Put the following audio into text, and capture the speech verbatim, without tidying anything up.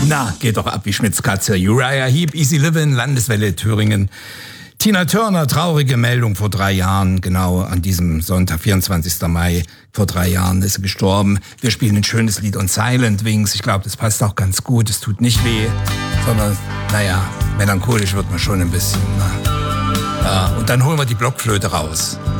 Na, geht doch ab wie Schmitz Katze. Uriah Heep, Easy Livin', Landeswelle Thüringen. Tina Turner, traurige Meldung vor drei Jahren, genau an diesem Sonntag, vierundzwanzigsten Mai, vor drei Jahren ist sie gestorben. Wir spielen ein schönes Lied und Silent Wings. Ich glaube, das passt auch ganz gut. Es tut nicht weh, sondern, naja, melancholisch wird man schon ein bisschen. Na. Ja, und dann holen wir die Blockflöte raus.